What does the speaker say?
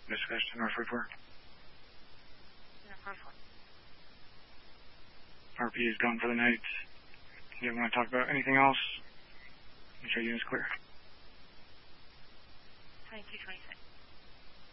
Dispatch to North 44. RP is gone for the night. Do you want to talk about anything else? Make sure unit's clear. 2226.